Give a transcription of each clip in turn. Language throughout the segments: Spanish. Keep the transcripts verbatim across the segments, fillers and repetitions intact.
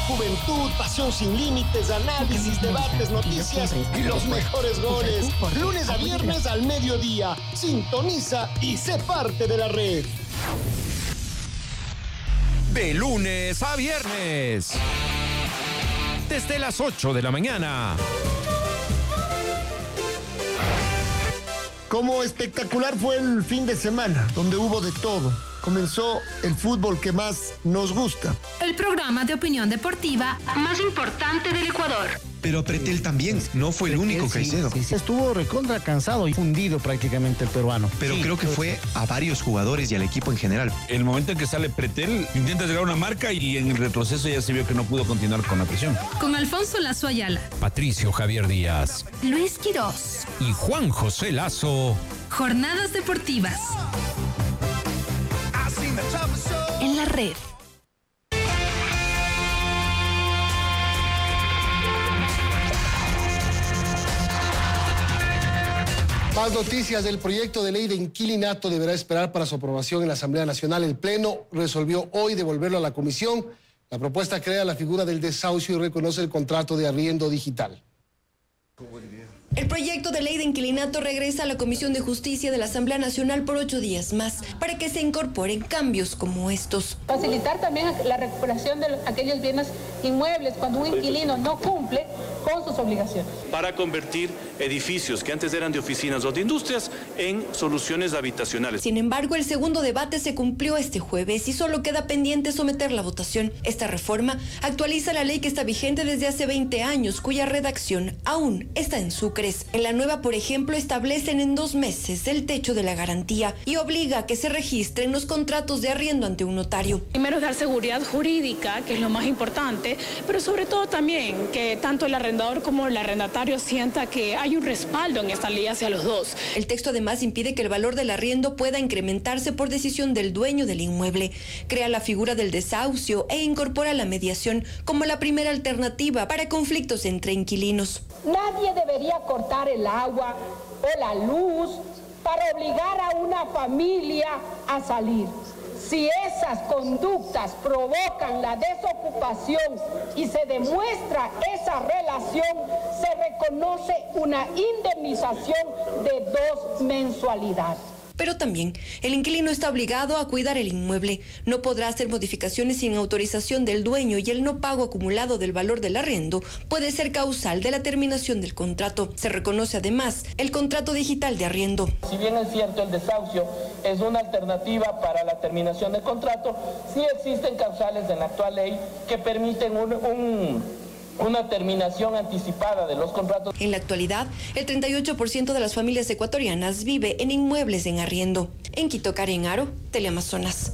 juventud, pasión sin límites, análisis, debates, noticias y los mejores goles. Lunes a viernes al mediodía. Sintoniza y sé parte de la red. De lunes a viernes, desde las ocho de la mañana. Como espectacular fue el fin de semana, donde hubo de todo. Comenzó el fútbol que más nos gusta. El programa de opinión deportiva más importante del Ecuador. Pero Pretel también, no fue el único, Caicedo. Sí, sí, estuvo recontra cansado y fundido prácticamente el peruano. Pero sí, creo que fue a varios jugadores y al equipo en general. El momento en que sale Pretel, intenta llegar a una marca y en el retroceso ya se vio que no pudo continuar con la presión. Con Alfonso Lazo Ayala, Patricio Javier Díaz, Luis Quirós y Juan José Lazo. Jornadas deportivas en la red. Más noticias del proyecto de ley de inquilinato deberá esperar para su aprobación en la Asamblea Nacional. El Pleno resolvió hoy devolverlo a la Comisión. La propuesta crea la figura del desahucio y reconoce el contrato de arriendo digital. El proyecto de ley de inquilinato regresa a la Comisión de Justicia de la Asamblea Nacional por ocho días más para que se incorporen cambios como estos. Facilitar también la recuperación de aquellos bienes inmuebles cuando un inquilino no cumple con sus obligaciones. Para convertir edificios que antes eran de oficinas o de industrias en soluciones habitacionales. Sin embargo, el segundo debate se cumplió este jueves y solo queda pendiente someter la votación. Esta reforma actualiza la ley que está vigente desde hace veinte años, cuya redacción aún está en Sucre. En la nueva, por ejemplo, establecen en dos meses el techo de la garantía y obliga a que se registren los contratos de arriendo ante un notario. Primero es dar seguridad jurídica, que es lo más importante, pero sobre todo también que tanto el arrendador como el arrendatario sienta que hay un respaldo en esta ley hacia los dos. El texto además impide que el valor del arriendo pueda incrementarse por decisión del dueño del inmueble. Crea la figura del desahucio e incorpora la mediación como la primera alternativa para conflictos entre inquilinos. Nadie debería cortar el agua o la luz para obligar a una familia a salir. Si esas conductas provocan la desocupación y se demuestra esa relación, se reconoce una indemnización de dos mensualidades. Pero también el inquilino está obligado a cuidar el inmueble. No podrá hacer modificaciones sin autorización del dueño y el no pago acumulado del valor del arriendo puede ser causal de la terminación del contrato. Se reconoce además el contrato digital de arriendo. Si bien es cierto el desahucio es una alternativa para la terminación del contrato, sí existen causales en la actual ley que permiten un... un una terminación anticipada de los contratos. En la actualidad, el treinta y ocho por ciento de las familias ecuatorianas vive en inmuebles en arriendo. En Quito, Karen Aro, Teleamazonas.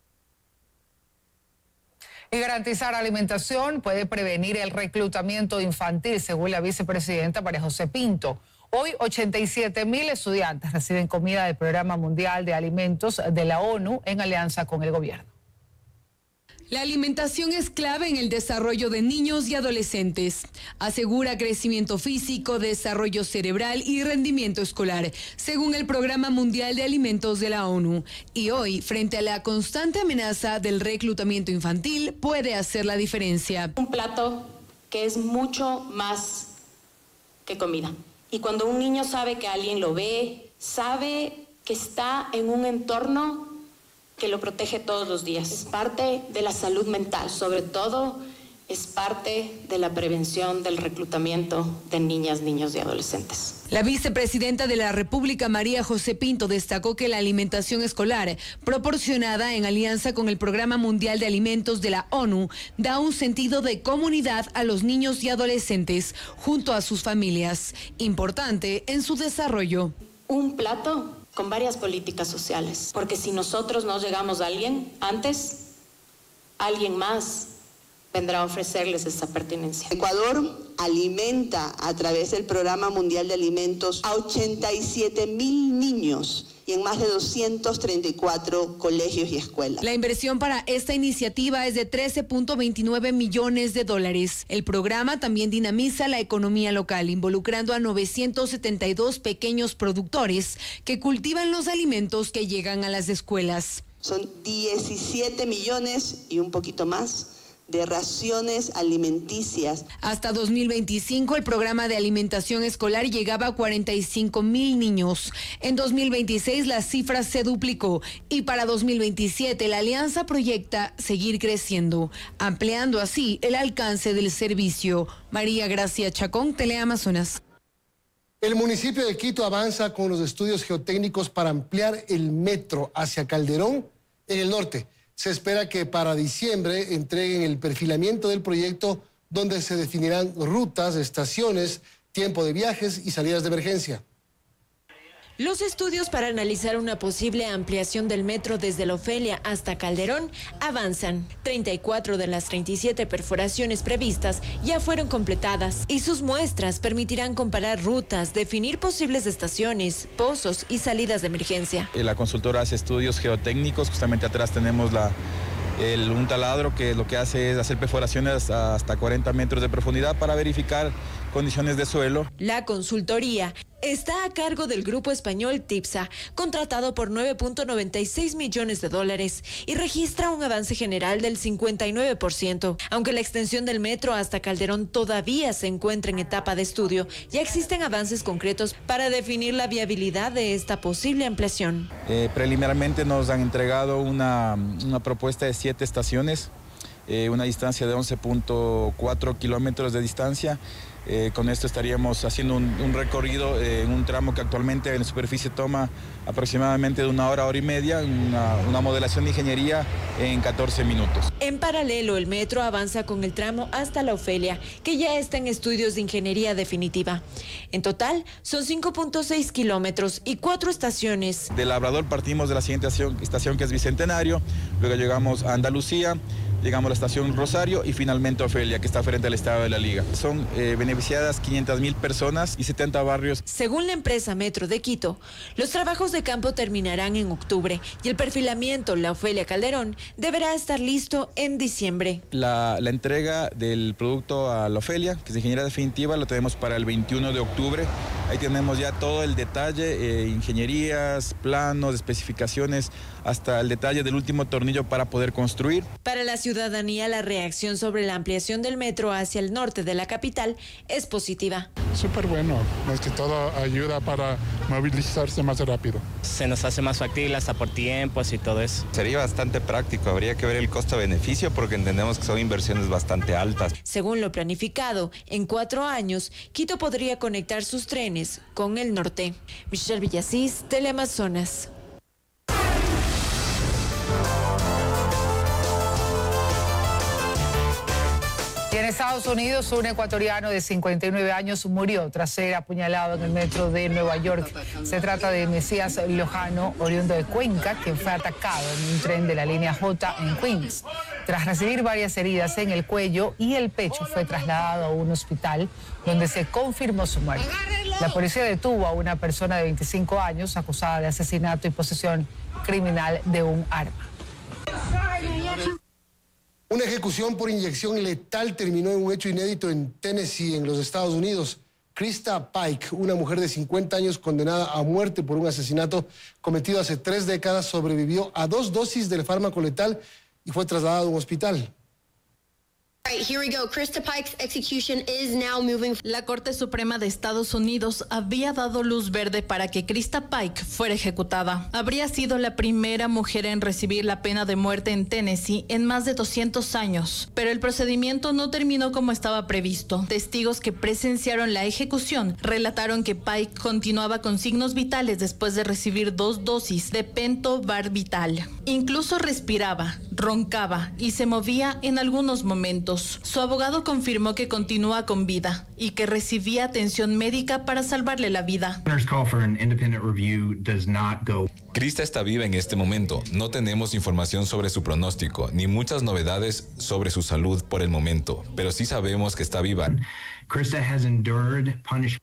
Y garantizar alimentación puede prevenir el reclutamiento infantil, según la vicepresidenta María José Pinto. Hoy, ochenta y siete mil estudiantes reciben comida del Programa Mundial de Alimentos de la ONU en alianza con el gobierno. La alimentación es clave en el desarrollo de niños y adolescentes. Asegura crecimiento físico, desarrollo cerebral y rendimiento escolar, según el Programa Mundial de Alimentos de la ONU. Y hoy, frente a la constante amenaza del reclutamiento infantil, puede hacer la diferencia. Un plato que es mucho más que comida. Y cuando un niño sabe que alguien lo ve, sabe que está en un entorno que lo protege todos los días. Es parte de la salud mental, sobre todo es parte de la prevención del reclutamiento de niñas, niños y adolescentes. La vicepresidenta de la República, María José Pinto, destacó que la alimentación escolar, proporcionada en alianza con el Programa Mundial de Alimentos de la ONU, da un sentido de comunidad a los niños y adolescentes junto a sus familias, importante en su desarrollo. Un plato con varias políticas sociales, porque si nosotros no llegamos a alguien antes, alguien más vendrá a ofrecerles esa pertinencia. Ecuador alimenta a través del Programa Mundial de Alimentos a ochenta y siete mil niños y en más de doscientos treinta y cuatro colegios y escuelas. La inversión para esta iniciativa es de trece punto veintinueve millones de dólares. El programa también dinamiza la economía local, involucrando a novecientos setenta y dos pequeños productores que cultivan los alimentos que llegan a las escuelas. Son diecisiete millones y un poquito más de raciones alimenticias. Hasta dos mil veinticinco, el programa de alimentación escolar llegaba a cuarenta y cinco mil niños. En dos mil veintiséis, la cifra se duplicó y para dos mil veintisiete, la alianza proyecta seguir creciendo, ampliando así el alcance del servicio. María Gracia Chacón, Teleamazonas. El municipio de Quito avanza con los estudios geotécnicos para ampliar el metro hacia Calderón en el norte. Se espera que para diciembre entreguen el perfilamiento del proyecto donde se definirán rutas, estaciones, tiempo de viajes y salidas de emergencia. Los estudios para analizar una posible ampliación del metro desde La Ofelia hasta Calderón avanzan. treinta y cuatro de las treinta y siete perforaciones previstas ya fueron completadas y sus muestras permitirán comparar rutas, definir posibles estaciones, pozos y salidas de emergencia. La consultora hace estudios geotécnicos, justamente atrás tenemos la... El, un taladro que lo que hace es hacer perforaciones hasta cuarenta metros de profundidad para verificar condiciones de suelo. La consultoría está a cargo del grupo español TIPSA, contratado por nueve punto noventa y seis millones de dólares y registra un avance general del cincuenta y nueve por ciento. Aunque la extensión del metro hasta Calderón todavía se encuentra en etapa de estudio, ya existen avances concretos para definir la viabilidad de esta posible ampliación. Eh, preliminarmente nos han entregado una, una propuesta de siete estaciones, eh, una distancia de once punto cuatro kilómetros de distancia. Eh, con esto estaríamos haciendo un, un recorrido eh, en un tramo que actualmente en superficie toma aproximadamente de una hora, hora y media, una, una modelación de ingeniería en catorce minutos. En paralelo, el metro avanza con el tramo hasta La Ofelia, que ya está en estudios de ingeniería definitiva. En total, son cinco punto seis kilómetros y cuatro estaciones. De Labrador partimos de la siguiente estación, estación que es Bicentenario, luego llegamos a Andalucía, llegamos a la estación Rosario y finalmente Ofelia, que está frente al Estadio de la Liga. Son eh, beneficiadas quinientas mil personas y setenta barrios. Según la empresa Metro de Quito, los trabajos de campo terminarán en octubre y el perfilamiento La Ofelia Calderón deberá estar listo en diciembre. La, la entrega del producto a La Ofelia, que es ingeniería definitiva, lo tenemos para el veintiuno de octubre. Ahí tenemos ya todo el detalle, eh, ingenierías, planos, especificaciones, hasta el detalle del último tornillo para poder construir. Para la ciudadanía, la reacción sobre la ampliación del metro hacia el norte de la capital es positiva. Súper bueno, más que todo ayuda para movilizarse más rápido. Se nos hace más factible hasta por tiempos y todo eso. Sería bastante práctico, habría que ver el costo-beneficio porque entendemos que son inversiones bastante altas. Según lo planificado, en cuatro años, Quito podría conectar sus trenes con el norte. Michelle Villasís, Teleamazonas. Y en Estados Unidos, un ecuatoriano de cincuenta y nueve años murió tras ser apuñalado en el metro de Nueva York. Se trata de Mesías Lojano, oriundo de Cuenca, quien fue atacado en un tren de la línea J en Queens. Tras recibir varias heridas en el cuello y el pecho, fue trasladado a un hospital donde se confirmó su muerte. La policía detuvo a una persona de veinticinco años acusada de asesinato y posesión criminal de un arma. Una ejecución por inyección letal terminó en un hecho inédito en Tennessee, en los Estados Unidos. Krista Pike, una mujer de cincuenta años condenada a muerte por un asesinato cometido hace tres décadas, sobrevivió a dos dosis del fármaco letal y fue trasladada a un hospital. La Corte Suprema de Estados Unidos había dado luz verde para que Krista Pike fuera ejecutada. Habría sido la primera mujer en recibir la pena de muerte en Tennessee en más de doscientos años, pero el procedimiento no terminó como estaba previsto. Testigos que presenciaron la ejecución relataron que Pike continuaba con signos vitales después de recibir dos dosis de pentobarbital. Incluso respiraba, roncaba y se movía en algunos momentos. Su abogado confirmó que continúa con vida y que recibía atención médica para salvarle la vida. Krista está viva en este momento. No tenemos información sobre su pronóstico, ni muchas novedades sobre su salud por el momento, pero sí sabemos que está viva. Krista has endured punishment.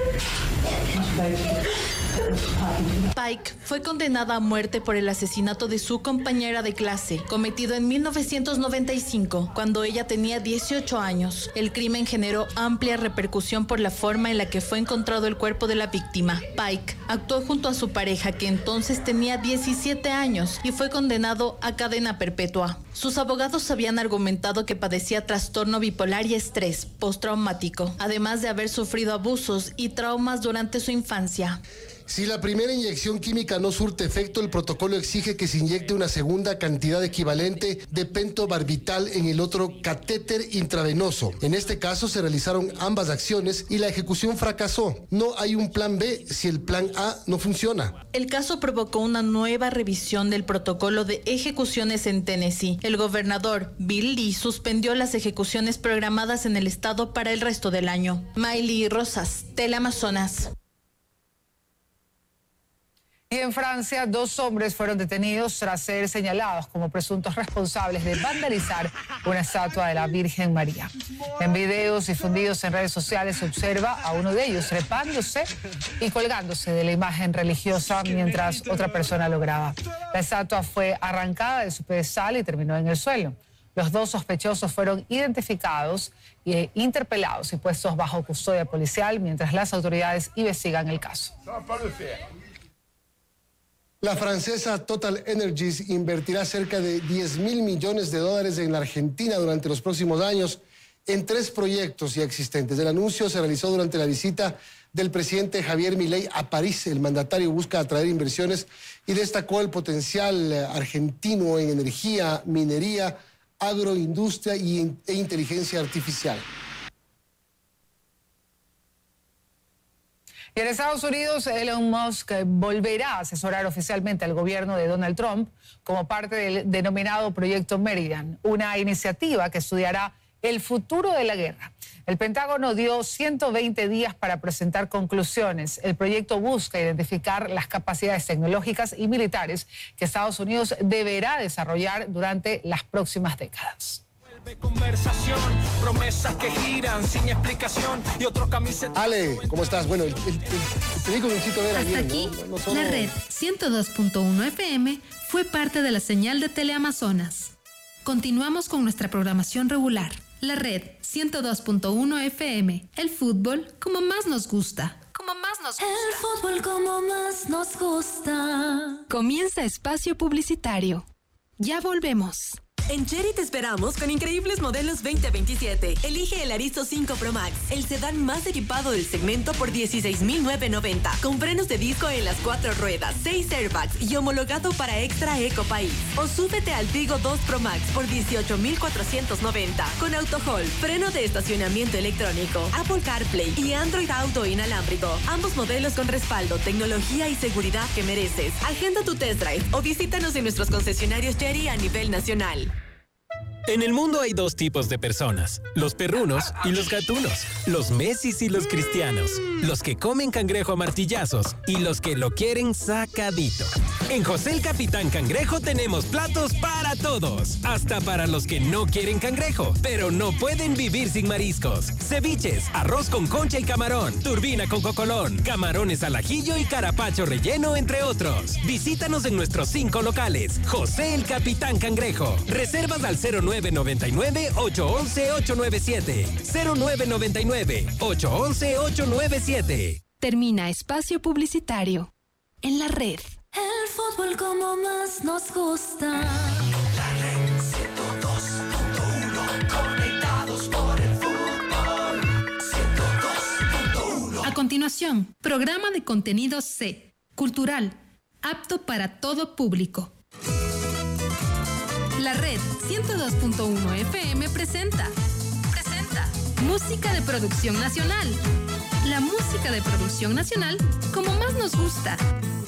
Pike fue condenada a muerte por el asesinato de su compañera de clase, cometido en mil novecientos noventa y cinco, cuando ella tenía dieciocho años. El crimen generó amplia repercusión por la forma en la que fue encontrado el cuerpo de la víctima. Pike actuó junto a su pareja, que entonces tenía diecisiete años, y fue condenado a cadena perpetua. Sus abogados habían argumentado que padecía trastorno bipolar y estrés postraumático, además de haber sufrido abusos y traumas durante su infancia. Si la primera inyección química no surte efecto, el protocolo exige que se inyecte una segunda cantidad equivalente de pentobarbital en el otro catéter intravenoso. En este caso se realizaron ambas acciones y la ejecución fracasó. No hay un plan B si el plan A no funciona. El caso provocó una nueva revisión del protocolo de ejecuciones en Tennessee. El gobernador Bill Lee suspendió las ejecuciones programadas en el estado para el resto del año. Miley Rosas, Teleamazonas. Y en Francia, dos hombres fueron detenidos tras ser señalados como presuntos responsables de vandalizar una estatua de la Virgen María. En videos difundidos en redes sociales se observa a uno de ellos trepándose y colgándose de la imagen religiosa mientras otra persona lo graba. La estatua fue arrancada de su pedestal y terminó en el suelo. Los dos sospechosos fueron identificados e interpelados y puestos bajo custodia policial mientras las autoridades investigan el caso. La francesa Total Energies invertirá cerca de diez mil millones de dólares en la Argentina durante los próximos años en tres proyectos ya existentes. El anuncio se realizó durante la visita del presidente Javier Milei a París. El mandatario busca atraer inversiones y destacó el potencial argentino en energía, minería, agroindustria y, e inteligencia artificial. Y en Estados Unidos, Elon Musk volverá a asesorar oficialmente al gobierno de Donald Trump como parte del denominado Proyecto Meridian, una iniciativa que estudiará el futuro de la guerra. El Pentágono dio ciento veinte días para presentar conclusiones. El proyecto busca identificar las capacidades tecnológicas y militares que Estados Unidos deberá desarrollar durante las próximas décadas. Conversación, promesas que giran sin explicación y otro camiseta. Ale, ¿cómo estás? Bueno, el, el, el, te digo Luchito Vera. Hasta bien, aquí, ¿no? No solo... la red ciento dos punto uno F M fue parte de la señal de Teleamazonas. Continuamos con nuestra programación regular. La red ciento dos punto uno F M, el fútbol como más nos gusta. Como más nos gusta. El fútbol como más nos gusta. Comienza espacio publicitario. Ya volvemos. En Chery te esperamos con increíbles modelos veinte veintisiete. Elige el Aristo cinco Pro Max, el sedán más equipado del segmento por dieciséis mil novecientos noventa, con frenos de disco en las cuatro ruedas, seis airbags y homologado para Extra Eco País. O súbete al Tigo dos Pro Max por dieciocho mil cuatrocientos noventa, con auto hold, freno de estacionamiento electrónico, Apple CarPlay y Android Auto inalámbrico. Ambos modelos con respaldo, tecnología y seguridad que mereces. Agenda tu test drive o visítanos en nuestros concesionarios Chery a nivel nacional. En el mundo hay dos tipos de personas, los perrunos y los gatunos, los Messis y los cristianos, los que comen cangrejo a martillazos y los que lo quieren sacadito. En José el Capitán Cangrejo tenemos platos para todos, hasta para los que no quieren cangrejo, pero no pueden vivir sin mariscos. Ceviches, arroz con concha y camarón, turbina con cocolón, camarones al ajillo y carapacho relleno, entre otros. Visítanos en nuestros cinco locales. José el Capitán Cangrejo. Reservas al cero nueve nueve nueve, ocho uno uno, ocho nueve siete. cero nueve nueve nueve, ocho uno uno, ocho nueve siete. Termina espacio publicitario. En la red. El fútbol como más nos gusta. La red ciento dos punto uno, conectados por el fútbol. ciento dos punto uno. A continuación, programa de contenido C, cultural, apto para todo público. La red ciento dos punto uno F M presenta, presenta música de producción nacional. La música de producción nacional como más nos gusta.